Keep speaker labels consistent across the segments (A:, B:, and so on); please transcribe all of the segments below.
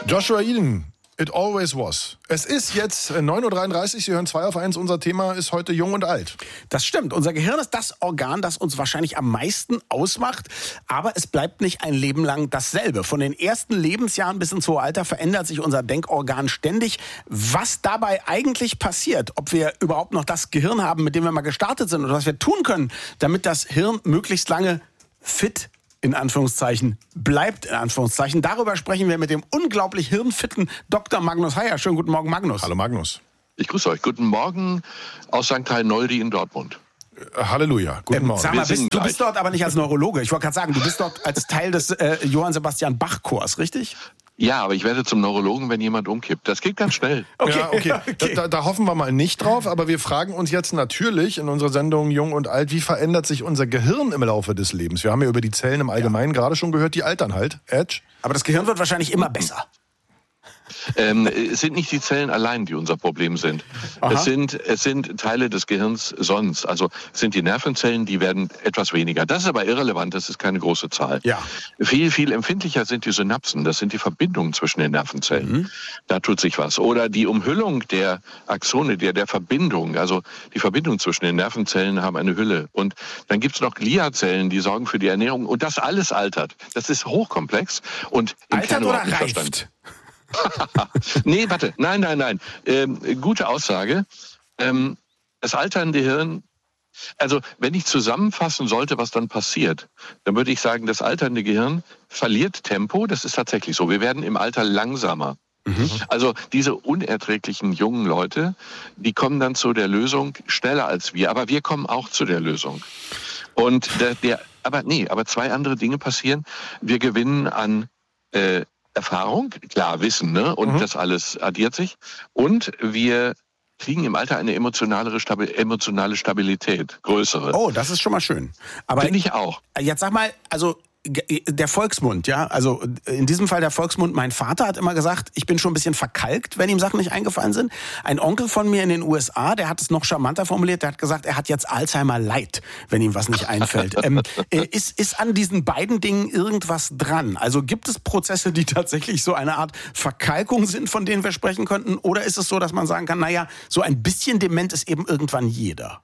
A: Joshua Eden, It Always Was. Es ist jetzt 9.33 Uhr, Sie hören 2 auf 1. Unser Thema ist heute Jung und Alt.
B: Das stimmt. Unser Gehirn ist das Organ, das uns wahrscheinlich am meisten ausmacht. Aber es bleibt nicht ein Leben lang dasselbe. Von den ersten Lebensjahren bis ins hohe Alter verändert sich unser Denkorgan ständig. Was dabei eigentlich passiert, ob wir überhaupt noch das Gehirn haben, mit dem wir mal gestartet sind oder was wir tun können, damit das Hirn möglichst lange fit in Anführungszeichen, bleibt in Anführungszeichen. Darüber sprechen wir mit dem unglaublich hirnfitten Dr. Magnus Heyer. Schönen guten Morgen, Magnus.
A: Hallo, Magnus.
C: Ich grüße euch. Guten Morgen aus St. Heil-Noldi in Dortmund.
A: Halleluja. Guten Morgen.
B: Sag mal, du bist dort aber nicht als Neurologe. Ich wollte gerade sagen, du bist dort als Teil des Johann Sebastian Bach-Chors, richtig?
C: Ja, aber ich werde zum Neurologen, wenn jemand umkippt. Das geht ganz schnell.
A: Okay, ja, okay. Da hoffen wir mal nicht drauf, aber wir fragen uns jetzt natürlich in unserer Sendung Jung und Alt, wie verändert sich unser Gehirn im Laufe des Lebens? Wir haben ja über die Zellen im Allgemeinen gerade schon gehört, die altern halt. Edge.
B: Aber das Gehirn wird wahrscheinlich immer besser.
C: Es sind nicht die Zellen allein, die unser Problem sind. Es sind Teile des Gehirns sonst. Also es sind die Nervenzellen, die werden etwas weniger. Das ist aber irrelevant, das ist keine große Zahl.
B: Ja.
C: Viel, viel empfindlicher sind die Synapsen. Das sind die Verbindungen zwischen den Nervenzellen. Mhm. Da tut sich was. Oder die Umhüllung der Axone, der Verbindung. Also die Verbindung zwischen den Nervenzellen haben eine Hülle. Und dann gibt es noch Gliazellen, die sorgen für die Ernährung. Und das alles altert. Das ist hochkomplex. Und
B: altert oder reift?
C: Nee, warte. Nein. Gute Aussage. Das alternde Hirn, also wenn ich zusammenfassen sollte, was dann passiert, dann würde ich sagen, das alternde Gehirn verliert Tempo. Das ist tatsächlich so. Wir werden im Alter langsamer. Mhm. Also diese unerträglichen jungen Leute, die kommen dann zu der Lösung schneller als wir. Aber wir kommen auch zu der Lösung. Und aber 2 andere Dinge passieren. Wir gewinnen an Erfahrung, klar, Wissen, ne? Und das alles addiert sich. Und wir kriegen im Alter eine emotionale Stabilität, größere.
B: Oh, das ist schon mal schön. Aber
C: finde ich auch.
B: Jetzt sag mal, also der Volksmund, ja, also in diesem Fall der Volksmund, mein Vater hat immer gesagt, ich bin schon ein bisschen verkalkt, wenn ihm Sachen nicht eingefallen sind. Ein Onkel von mir in den USA, der hat es noch charmanter formuliert, der hat gesagt, er hat jetzt Alzheimer Light, wenn ihm was nicht einfällt. Ist an diesen beiden Dingen irgendwas dran? Also gibt es Prozesse, die tatsächlich so eine Art Verkalkung sind, von denen wir sprechen könnten? Oder ist es so, dass man sagen kann, naja, so ein bisschen dement ist eben irgendwann jeder?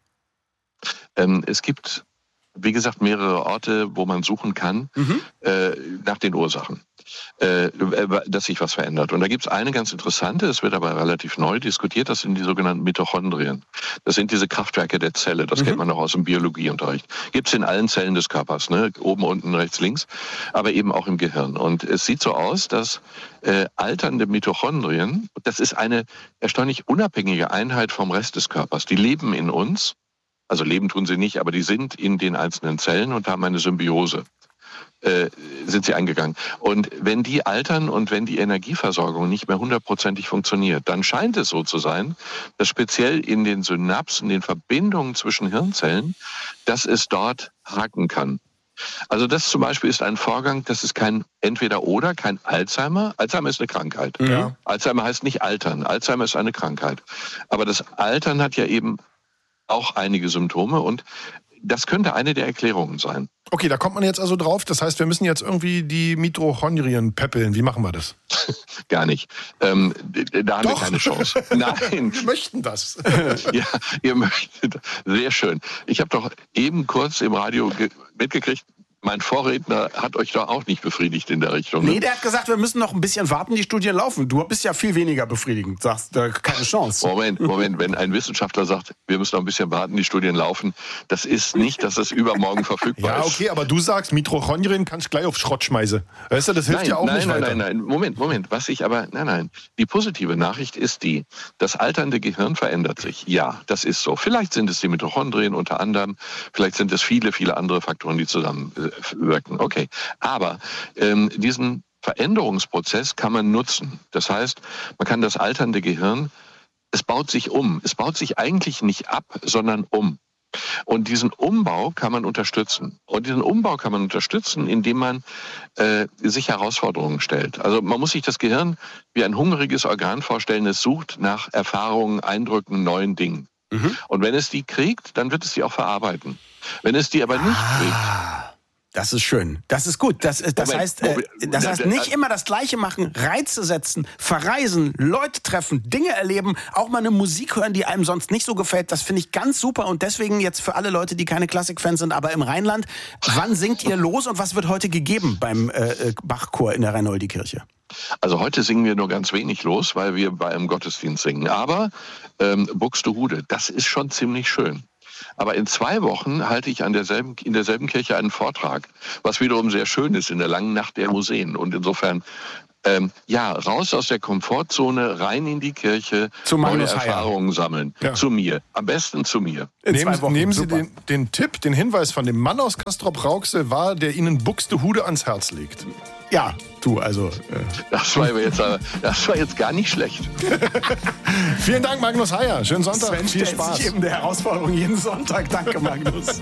C: Es gibt, wie gesagt, mehrere Orte, wo man suchen kann nach den Ursachen, dass sich was verändert. Und da gibt es eine ganz interessante, es wird aber relativ neu diskutiert, das sind die sogenannten Mitochondrien. Das sind diese Kraftwerke der Zelle, das kennt man noch aus dem Biologieunterricht. Gibt es in allen Zellen des Körpers, ne? Oben, unten, rechts, links, aber eben auch im Gehirn. Und es sieht so aus, dass alternde Mitochondrien, das ist eine erstaunlich unabhängige Einheit vom Rest des Körpers, die leben in uns. Also leben tun sie nicht, aber die sind in den einzelnen Zellen und haben eine Symbiose. Sind sie eingegangen. Und wenn die altern und wenn die Energieversorgung nicht mehr 100%ig funktioniert, dann scheint es so zu sein, dass speziell in den Synapsen, den Verbindungen zwischen Hirnzellen, dass es dort haken kann. Also das zum Beispiel ist ein Vorgang, das ist kein Entweder-Oder, kein Alzheimer. Alzheimer ist eine Krankheit. Ja. Alzheimer heißt nicht altern. Alzheimer ist eine Krankheit. Aber das Altern hat ja eben auch einige Symptome und das könnte eine der Erklärungen sein.
A: Okay, da kommt man jetzt also drauf. Das heißt, wir müssen jetzt irgendwie die Mitochondrien peppeln. Wie machen wir das?
C: Gar nicht. Da haben wir keine Chance. Nein.
A: Wir möchten das.
C: Ja, ihr möchtet. Sehr schön. Ich habe doch eben kurz im Radio mitgekriegt, mein Vorredner hat euch doch auch nicht befriedigt in der Richtung. Ne?
B: Nee, der hat gesagt, wir müssen noch ein bisschen warten, die Studien laufen. Du bist ja viel weniger befriedigend, sagst keine Chance.
C: Moment, wenn ein Wissenschaftler sagt, wir müssen noch ein bisschen warten, die Studien laufen, das ist nicht, dass das übermorgen verfügbar ist.
A: Ja, okay, aber du sagst, Mitochondrien kannst du gleich auf Schrott schmeißen. Weißt du, das hilft ja auch nicht weiter.
C: Nein, Moment. Die positive Nachricht ist die, das alternde Gehirn verändert sich. Ja, das ist so. Vielleicht sind es die Mitochondrien unter anderem, vielleicht sind es viele, viele andere Faktoren, die zusammenwirken. Okay, aber diesen Veränderungsprozess kann man nutzen. Das heißt, man kann das alternde Gehirn, es baut sich um. Es baut sich eigentlich nicht ab, sondern um. Und diesen Umbau kann man unterstützen. Und diesen Umbau kann man unterstützen, indem man sich Herausforderungen stellt. Also man muss sich das Gehirn wie ein hungriges Organ vorstellen, es sucht nach Erfahrungen, Eindrücken, neuen Dingen. Und wenn es die kriegt, dann wird es die auch verarbeiten. Wenn es die aber nicht kriegt,
B: Das ist schön. Das ist gut. Das heißt nicht immer das Gleiche machen, Reize setzen, verreisen, Leute treffen, Dinge erleben, auch mal eine Musik hören, die einem sonst nicht so gefällt. Das finde ich ganz super. Und deswegen jetzt für alle Leute, die keine Klassikfans sind, aber im Rheinland, wann singt ihr los und was wird heute gegeben beim Bachchor in der Reinoldi-Kirche?
C: Also heute singen wir nur ganz wenig los, weil wir bei einem Gottesdienst singen. Aber Buxtehude, das ist schon ziemlich schön. Aber in 2 Wochen halte ich in derselben Kirche einen Vortrag, was wiederum sehr schön ist in der langen Nacht der Museen. Und insofern, raus aus der Komfortzone, rein in die Kirche, neue Erfahrungen sammeln. Ja. Zu mir. Am besten zu mir.
A: Nehmen Sie den Tipp, den Hinweis von dem Mann aus Castrop-Rauxel wahr, der Ihnen Buxtehude ans Herz legt.
B: Ja, du, also...
C: Das war jetzt gar nicht schlecht.
A: Vielen Dank, Magnus Heyer. Schönen Sonntag.
B: Sven
A: viel Spaß.
B: Sich eben der Herausforderung jeden Sonntag. Danke, Magnus.